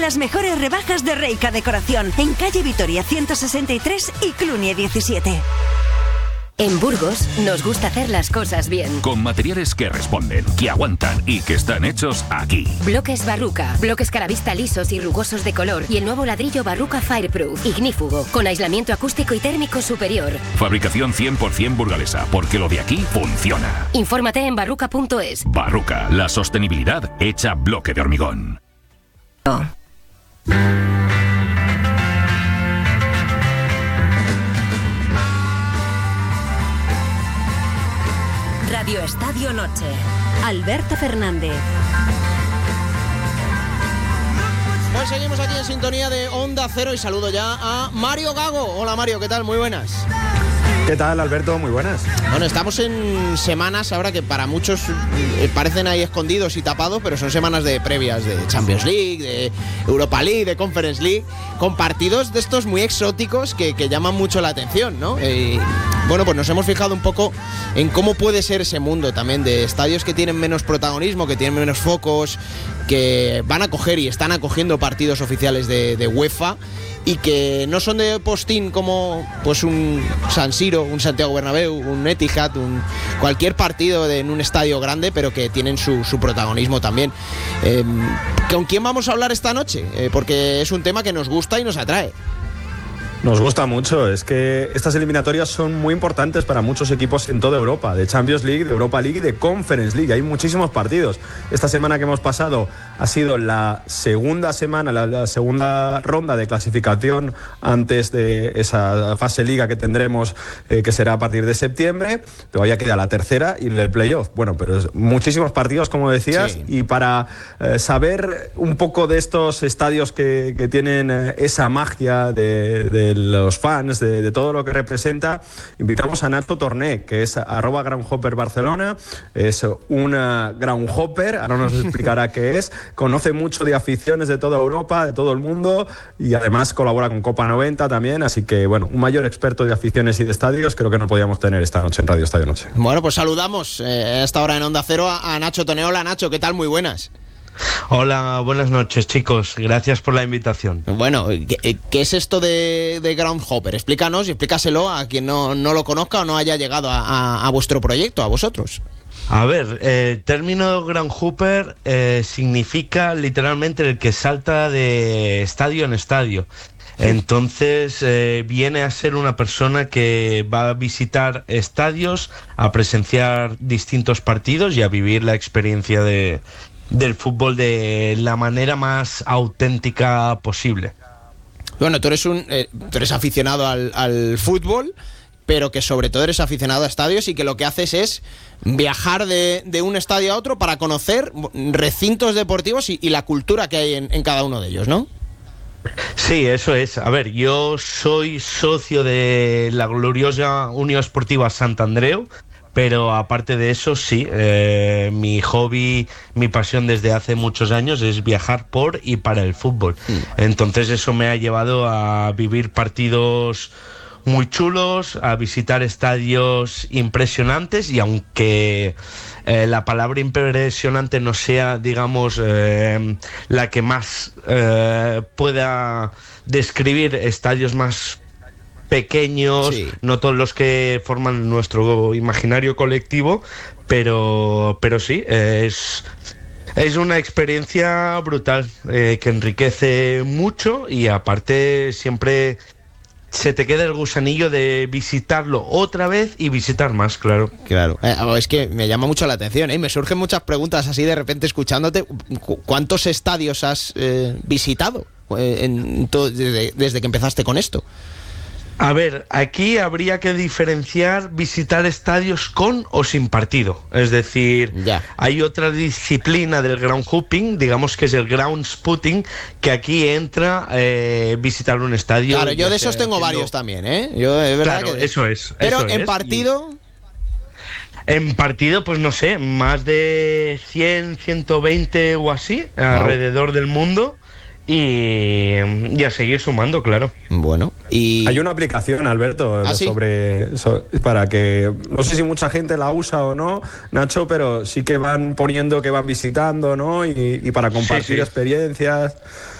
las mejores rebajas de Reika Decoración en calle Vitoria 163 y Clunie 17. En Burgos nos gusta hacer las cosas bien. Con materiales que responden, que aguantan y que están hechos aquí. Bloques Barruca, bloques Caravista lisos y rugosos de color y el nuevo ladrillo Barruca Fireproof, ignífugo, con aislamiento acústico y térmico superior. Fabricación 100% burgalesa, porque lo de aquí funciona. Infórmate en barruca.es. Barruca, la sostenibilidad hecha bloque de hormigón. Radio Estadio Noche. Alberto Fernández. Pues seguimos aquí en sintonía de Onda Cero y saludo ya a Mario Gago. Hola Mario, ¿qué tal? Muy buenas. ¿Qué tal, Alberto? Muy buenas. Bueno, estamos en semanas ahora que para muchos parecen ahí escondidos y tapados, pero son semanas de previas de Champions League, de Europa League, de Conference League, con partidos de estos muy exóticos que llaman mucho la atención, ¿no? Bueno, pues nos hemos fijado un poco en cómo puede ser ese mundo también de estadios que tienen menos protagonismo, que tienen menos focos, que van a acoger y están acogiendo partidos oficiales de UEFA y que no son de postín como pues un San Siro, un Santiago Bernabéu, un Etihad, cualquier partido en un estadio grande, pero que tienen su protagonismo también. ¿Con quién vamos a hablar esta noche? Porque es un tema que nos gusta y nos atrae. Nos gusta mucho, es que estas eliminatorias son muy importantes para muchos equipos en toda Europa, de Champions League, de Europa League y de Conference League. Hay muchísimos partidos. Esta semana que hemos pasado ha sido la segunda semana, la segunda ronda de clasificación antes de esa fase liga que tendremos, que será a partir de septiembre. Todavía queda la tercera y el playoff. Bueno, pero muchísimos partidos, como decías, sí. Y para saber un poco de estos estadios que tienen esa magia de los fans, de todo lo que representa, invitamos a Nacho Torné, que es @groundhopperbarcelona, es una groundhopper, ahora nos explicará qué es, conoce mucho de aficiones de toda Europa, de todo el mundo, y además colabora con Copa 90 también, así que bueno, un mayor experto de aficiones y de estadios creo que no podíamos tener esta noche en Radio Estadio Noche. Bueno, pues saludamos a esta hora en Onda Cero a Nacho Torné. Hola Nacho, ¿qué tal? Muy buenas. Hola, buenas noches chicos, gracias por la invitación. Bueno, ¿qué es esto de Groundhopper? Explícanos y explícaselo a quien no lo conozca o no haya llegado a vuestro proyecto, a vosotros. A ver, el término Groundhopper significa literalmente el que salta de estadio en estadio. Entonces viene a ser una persona que va a visitar estadios, a presenciar distintos partidos y a vivir la experiencia del fútbol de la manera más auténtica posible. Bueno, tú eres aficionado al fútbol, pero que sobre todo eres aficionado a estadios y que lo que haces es viajar de un estadio a otro para conocer recintos deportivos y la cultura que hay en cada uno de ellos, ¿no? Sí, eso es. A ver, yo soy socio de la gloriosa Unión Esportiva Sant Andreu, pero aparte de eso, sí, mi hobby, mi pasión desde hace muchos años es viajar por y para el fútbol. Entonces eso me ha llevado a vivir partidos muy chulos, a visitar estadios impresionantes y aunque la palabra impresionante no sea, digamos, la que más pueda describir estadios más pequeños, sí. No todos los que forman nuestro imaginario colectivo, pero sí, es una experiencia brutal, que enriquece mucho y aparte siempre se te queda el gusanillo de visitarlo otra vez y visitar más, claro. Claro, es que me llama mucho la atención, me surgen muchas preguntas así de repente escuchándote. ¿Cuántos estadios has visitado desde que empezaste con esto? A ver, aquí habría que diferenciar visitar estadios con o sin partido. Es decir, hay otra disciplina del ground hopping, digamos que es el ground spotting, que aquí entra visitar un estadio. Claro, yo de esos tengo varios también, Yo, es verdad, claro, que eso es. Pero eso en es. partido... En partido, pues no sé, más de 100, 120 o así, alrededor del mundo. Y a seguir sumando, claro. Bueno, y hay una aplicación, Alberto, ¿sí? para que, no sé si mucha gente la usa o no, Nacho, pero sí que van poniendo que van visitando, ¿no? Y para compartir experiencias.